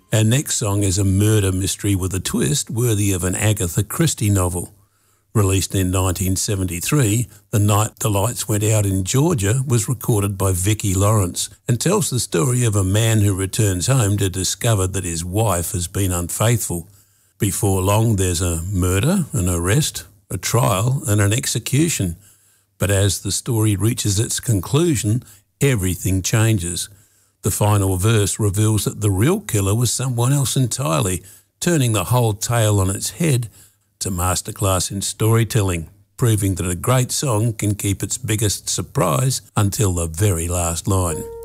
Our next song is a murder mystery with a twist worthy of an Agatha Christie novel. Released in 1973, The Night the Lights Went Out in Georgia was recorded by Vicki Lawrence and tells the story of a man who returns home to discover that his wife has been unfaithful. Before long, there's a murder, an arrest, a trial and an execution. But as the story reaches its conclusion, everything changes. The final verse reveals that the real killer was someone else entirely, turning the whole tale on its head. It's a masterclass in storytelling, proving that a great song can keep its biggest surprise until the very last line.